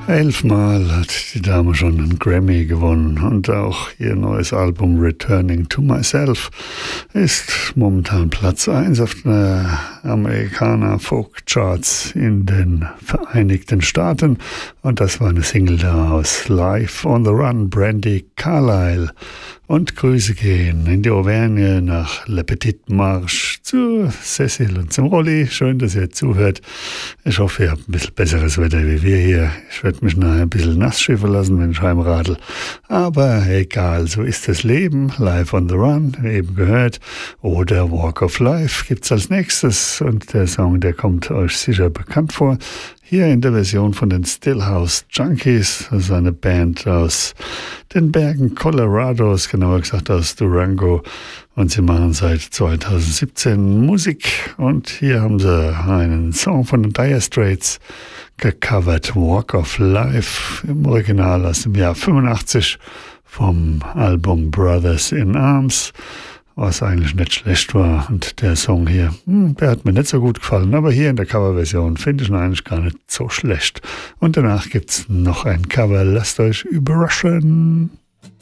11-mal hat die Dame schon einen Grammy gewonnen und auch ihr neues Album Returning to Myself ist momentan Platz 1 auf den Amerikaner Folk Charts in den Vereinigten Staaten und das war eine Single daraus. Live on the Run, Brandy Carlile. Und Grüße gehen in die Auvergne nach Le Petit Marche zu Cecil und zum Rolli. Schön, dass ihr zuhört. Ich hoffe, ihr habt ein bisschen besseres Wetter wie wir hier. Ich werde mich nachher ein bisschen nass schiffen lassen, wenn ich heimradel. Aber egal, so ist das Leben. Live on the Run, eben gehört. Oder Walk of Life gibt's als nächstes. Und der Song, der kommt euch sicher bekannt vor. Hier in der Version von den Stillhouse Junkies, das ist eine Band aus den Bergen Colorados, genauer gesagt aus Durango. Und sie machen seit 2017 Musik. Und hier haben sie einen Song von den Dire Straits gecovert, Walk of Life, im Original aus dem Jahr 85 vom Album Brothers in Arms, was eigentlich nicht schlecht war. Und der Song hier, der hat mir nicht so gut gefallen, aber hier in der Coverversion finde ich ihn eigentlich gar nicht so schlecht. Und danach gibt's noch ein Cover, lasst euch überraschen.